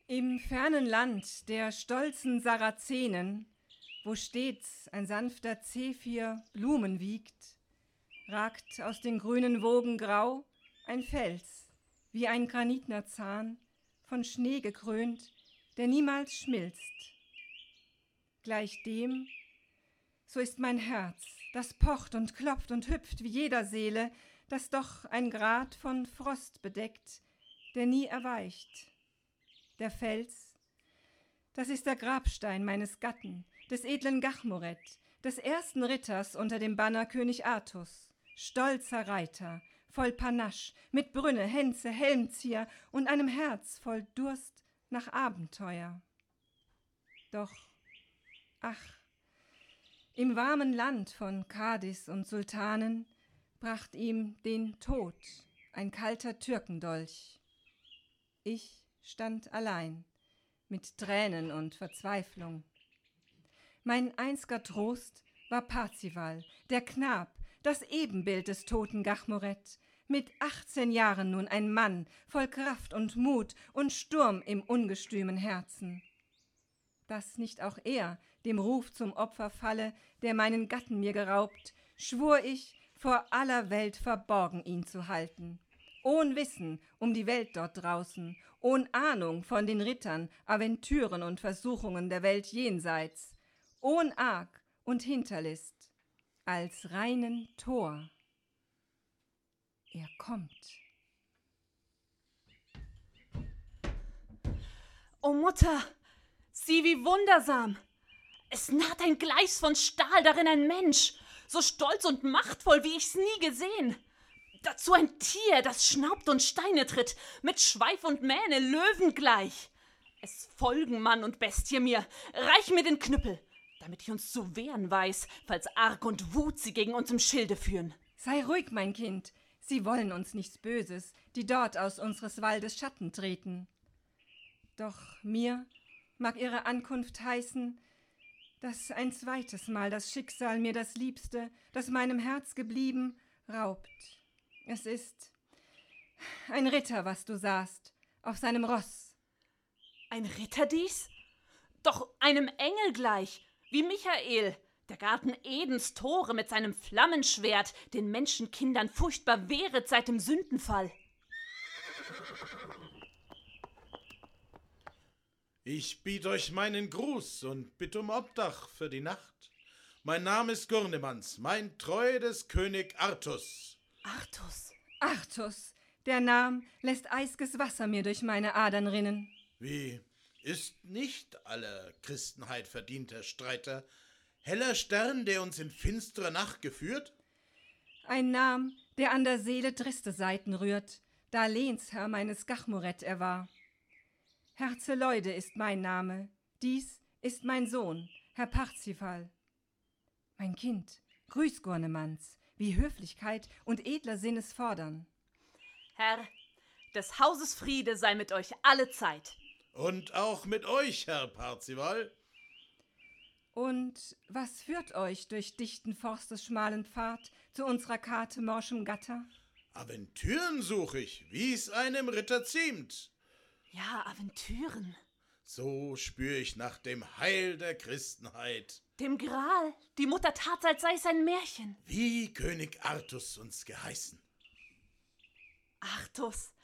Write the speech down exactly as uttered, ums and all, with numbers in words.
Im fernen Land der stolzen Sarazenen, wo stets ein sanfter Zephyr Blumen wiegt, ragt aus den grünen Wogen grau ein Fels, wie ein granitner Zahn, von Schnee gekrönt, der niemals schmilzt. Gleich dem, so ist mein Herz, das pocht und klopft und hüpft wie jeder Seele, das doch ein Grat von Frost bedeckt, der nie erweicht. Der Fels, das ist der Grabstein meines Gatten, des edlen Gachmoret, des ersten Ritters unter dem Banner König Artus, stolzer Reiter, voll Panache, mit Brünne, Hänze, Helmzier und einem Herz voll Durst nach Abenteuer. Doch, ach, im warmen Land von Kadis und Sultanen bracht ihm den Tod ein kalter Türkendolch. Ich stand allein, mit Tränen und Verzweiflung. Mein einziger Trost war Parzival, der Knab, das Ebenbild des toten Gachmoret, mit achtzehn Jahren nun ein Mann, voll Kraft und Mut und Sturm im ungestümen Herzen. Dass nicht auch er dem Ruf zum Opfer falle, der meinen Gatten mir geraubt, schwur ich, vor aller Welt verborgen ihn zu halten. Ohn Wissen um die Welt dort draußen, ohn Ahnung von den Rittern, Aventüren und Versuchungen der Welt jenseits, ohn Arg und Hinterlist, als reinen Tor. Er kommt. O Mutter, sieh wie wundersam! Es naht ein Gleis von Stahl, darin ein Mensch, so stolz und machtvoll, wie ich's nie gesehen. Dazu ein Tier, das schnaubt und Steine tritt, mit Schweif und Mähne Löwen gleich. Es folgen Mann und Bestie mir, reich mir den Knüppel, damit ich uns zu wehren weiß, falls Arg und Wut sie gegen uns im Schilde führen. Sei ruhig, mein Kind, sie wollen uns nichts Böses, die dort aus unseres Waldes Schatten treten. Doch mir mag ihre Ankunft heißen, dass ein zweites Mal das Schicksal mir das Liebste, das meinem Herz geblieben, raubt. Es ist ein Ritter, was du sahst, auf seinem Ross. Ein Ritter dies? Doch einem Engel gleich, wie Michael, der Garten Edens Tore mit seinem Flammenschwert den Menschenkindern furchtbar wehret seit dem Sündenfall. Ich biet euch meinen Gruß und bitt um Obdach für die Nacht. Mein Name ist Gurnemanz, mein Treu des König Artus. Artus. Artus, der Nam lässt eisges Wasser mir durch meine Adern rinnen. Wie, ist nicht alle Christenheit verdienter Streiter heller Stern, der uns in finstere Nacht geführt? Ein Nam, der an der Seele triste Seiten rührt, da Lehnsherr meines Gachmoret er war. Herzeleude ist mein Name, dies ist mein Sohn, Herr Parzival. Mein Kind, grüß Gurnemanz, wie Höflichkeit und edler Sinn es fordern. Herr, des Hauses Friede sei mit euch alle Zeit. Und auch mit euch, Herr Parzival. Und was führt euch durch dichten Forstes schmalen Pfad zu unserer Karte morschem Gatter? Aventüren such ich, wie's einem Ritter ziemt. Ja, Aventüren. So spür ich nach dem Heil der Christenheit. Dem Gral, die Mutter tat, als sei es ein Märchen. Wie König Artus uns geheißen. Artus,